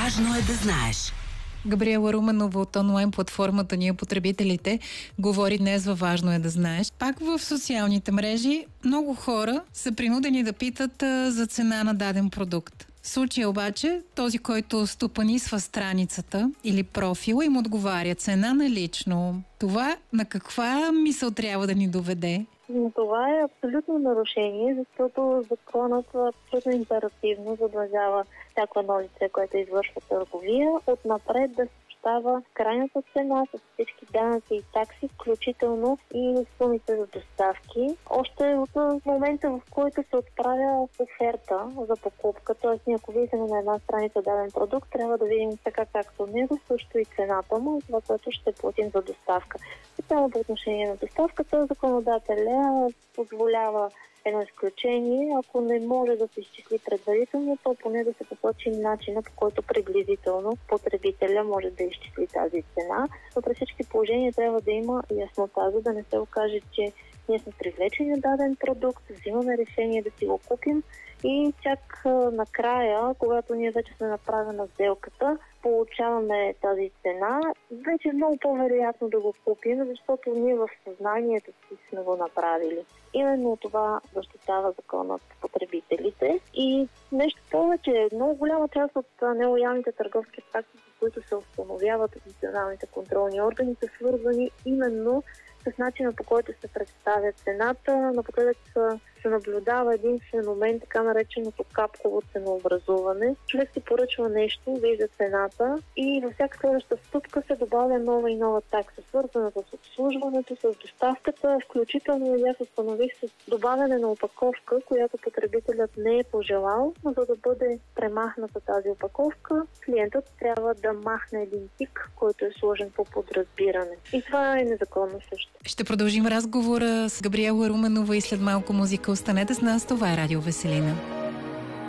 Важно е да знаеш. Габриела Руменова от онлайн платформата Ние потребителите говори днес във Важно е да знаеш. Пак в социалните мрежи много хора са принудени да питат за цена на даден продукт. В случая обаче, този, който стопанисва страницата или профила, им отговаря цена налично. Това на каква мисъл трябва да ни доведе? Но това е абсолютно нарушение, защото законът абсолютно императивно задължава всяко едно лице, което извършва търговия, отнапред да става крайната цена с всички данъци и такси, включително и сумите за доставки. Още от момента, в който се отправя оферта за покупка, т.е. ако видим на една страница даден продукт, трябва да видим така както него, също и цената му и това, което ще платим за доставка. Само по отношение на доставката, законодателя позволява едно изключение, ако не може да се изчисли предварително, то поне да се посочи начина, по който приблизително потребителя може да изчисли тази цена. Но при всички положения трябва да има яснота, за да не се окаже, че ние сме привлечени на даден продукт, взимаме решение да си го купим и чак накрая, когато ние вече сме направили на сделката, получаваме тази цена, вече е много по-вероятно да го купим, защото ние в съзнанието си сме го направили. Именно това защитава законът за потребителите. И нещо повече, много голяма част от нелоялните търговски практики, които се установяват от националните контролни органи, са свързани именно с начина, по който се представя цената. Напоследък се наблюдава един феномен, така нареченото капково ценообразуване. Човек си поръчва нещо, вижда цената и във всяка следваща стъпка се добавя нова и нова такса, свързана с обслужването, с доставката, включително и аз установих с добавяне на опаковка, която потребителят не е пожелал, но за да бъде премахната тази опаковка, клиентът трябва да махне един тик, който е сложен по подразбиране. И това е незаконно също. Ще продължим разговора с Габриела Руменова и след малко музика. Останете с нас, това е Радио Веселина.